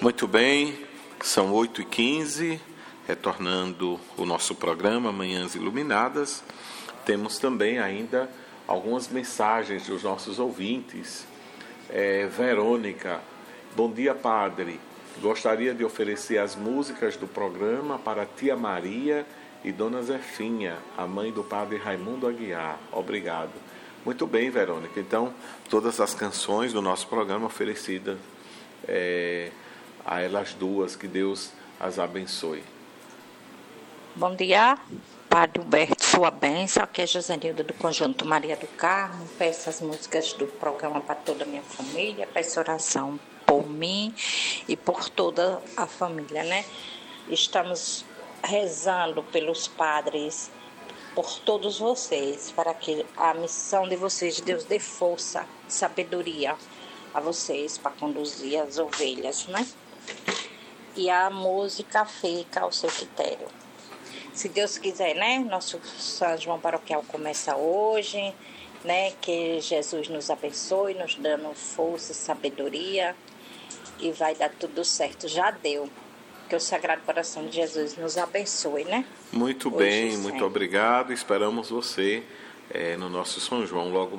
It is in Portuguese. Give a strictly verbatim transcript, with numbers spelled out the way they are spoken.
Muito bem, são oito e quinze, retornando o nosso programa Manhãs Iluminadas. Temos também ainda algumas mensagens dos nossos ouvintes. É, Verônica, bom dia, padre. Gostaria de oferecer as músicas do programa para tia Maria e dona Zefinha, a mãe do padre Raimundo Aguiar. Obrigado. Muito bem, Verônica. Então, todas as canções do nosso programa oferecidas é, a elas duas, que Deus as abençoe. Bom dia, Padre Humberto, sua bênção. Aqui é Josenilda do Conjunto Maria do Carmo. Peço as músicas do programa para toda a minha família. Peço oração por mim e por toda a família, né? Estamos rezando pelos padres, por todos vocês, para que a missão de vocês, Deus dê força, sabedoria a vocês para conduzir as ovelhas, né? E a música fica ao seu critério. Se Deus quiser, né? Nosso São João Paroquial começa hoje, né? Que Jesus nos abençoe, nos dando força e sabedoria, e vai dar tudo certo. Já deu. Que o Sagrado Coração de Jesus nos abençoe, né? Muito bem, muito obrigado. Esperamos você é, no nosso São João logo